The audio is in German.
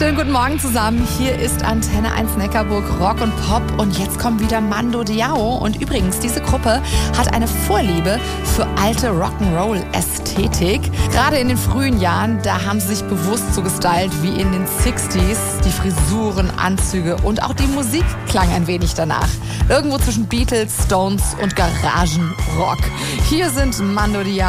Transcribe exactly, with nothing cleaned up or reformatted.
Schönen guten Morgen zusammen. Hier ist Antenne eins Neckarburg Rock und Pop und jetzt kommt wieder Mando Diao. Und übrigens, diese Gruppe hat eine Vorliebe für alte Rock'n'Roll-Ästhetik. Gerade in den frühen Jahren, da haben sie sich bewusst so gestylt wie in den sechziger. Die Frisuren, Anzüge und auch die Musik klang ein wenig danach. Irgendwo zwischen Beatles, Stones und Garagenrock. Hier sind Mando Diao.